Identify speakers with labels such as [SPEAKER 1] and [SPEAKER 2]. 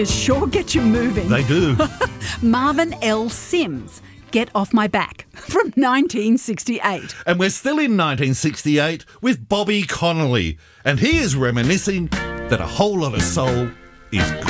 [SPEAKER 1] Sure get you moving.
[SPEAKER 2] They do.
[SPEAKER 1] Marvin L. Sims, Get Off My Back, from 1968.
[SPEAKER 2] And we're still in 1968 with Bobby Connolly. And he is reminiscing that a whole lot of soul is good.